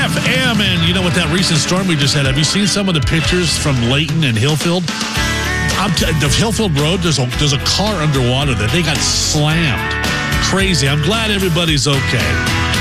FM. And you know, with that recent storm we just had, have you seen some of the pictures from Layton and Hillfield? The Hillfield Road, there's a car underwater that they got slammed. Crazy. I'm glad everybody's okay.